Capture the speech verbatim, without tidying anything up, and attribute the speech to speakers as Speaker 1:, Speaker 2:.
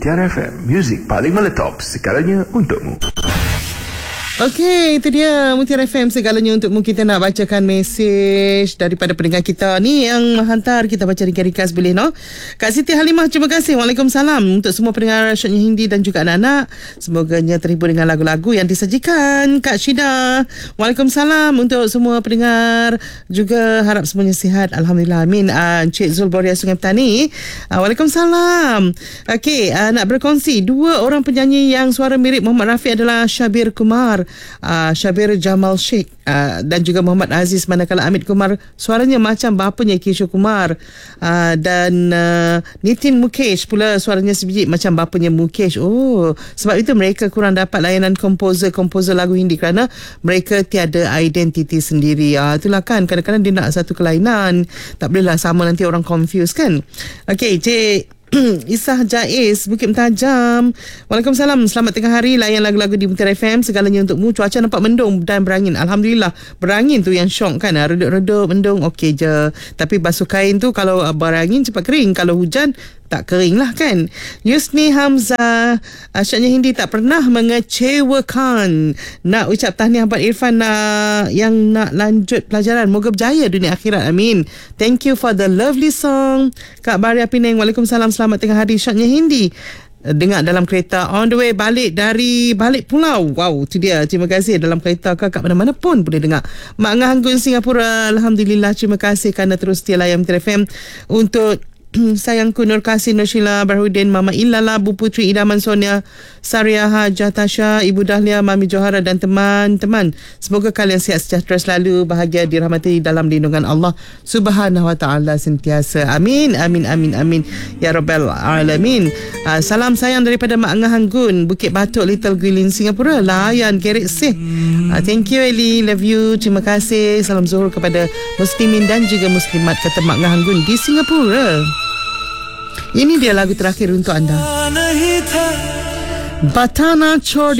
Speaker 1: Mutiara F M, muzik paling meletop segalanya untukmu.
Speaker 2: Okey, itu dia Mutiara F M, segalanya untukmu. Kita nak bacakan mesej daripada pendengar kita ni yang hantar. Kita baca ringkas-ringkas boleh, no? Kak Siti Halimah, terima kasih. Waalaikumsalam untuk semua pendengar Syoknya Hindi dan juga anak-anak. Semoganya terhibur dengan lagu-lagu yang disajikan. Kak Syida, Waalaikumsalam untuk semua pendengar. Juga harap semuanya sihat. Alhamdulillah, amin. uh, Encik Zulboria Sungai Petani, uh, Waalaikumsalam. Okey, uh, nak berkongsi dua orang penyanyi yang suara mirip Muhammad Rafiq adalah Syabir Kumar, Uh, Syabir Jamal Sheikh, uh, dan juga Muhammad Aziz, manakala Amit Kumar suaranya macam bapanya Kishore Kumar, uh, dan uh, Nitin Mukesh pula suaranya sebiji macam bapanya Mukesh. Oh, sebab itu mereka kurang dapat layanan komposer-komposer lagu Hindi kerana mereka tiada identiti sendiri. uh, Itulah kan, kadang-kadang dia nak satu kelainan, tak bolehlah sama, nanti orang confuse kan. Okey, Cik Isah Jaiz, Bukit Mentajam, Waalaikumsalam. Selamat tengah hari, layan lagu-lagu di Mutiara F M, segalanya untukmu. Cuaca nampak mendung dan berangin. Alhamdulillah, berangin tu yang syok kan. Redup-redup mendung okey je, tapi basuh kain tu kalau berangin cepat kering, kalau hujan tak kering lah kan. Yusni Hamzah, Syoknya Hindi tak pernah mengecewakan. Nak ucap tahniah buat Irfan uh, yang nak lanjut pelajaran. Moga berjaya dunia akhirat, amin. Thank you for the lovely song. Kak Baria Penang, Waalaikumsalam. Selamat tengah hari Syoknya Hindi. Dengar dalam kereta on the way balik dari balik pulau. Wow, tu dia. Terima kasih. Dalam kereta kakak mana-mana pun boleh dengar. Mak Ngah Hanggun Singapura, Alhamdulillah. Terima kasih kerana terus setia layan Mutiara F M. Untuk sayangku Nur Kasih, Nur Sheila, Barhudin, Mama Ilala, Bu Putri, Idaman Sonia, Saria Hajah Tasha, Ibu Dahlia, Mami Johara dan teman-teman. Semoga kalian sihat sejahtera selalu, bahagia, dirahmati dalam lindungan Allah Subhanahu Wa Taala sentiasa. Amin, amin, amin, amin. Ya Rabbal Alamin. Uh, salam sayang daripada Mak Ngah Hanggun, Bukit Batok, Little Guilin, Singapura. Layan Gerrit Sih. Uh, thank you Eli, love you. Terima kasih. Salam zuhur kepada muslimin dan juga muslimat, kata Mak Ngah Hanggun di Singapura. Ini dia lagu terakhir untuk anda, Batana Chor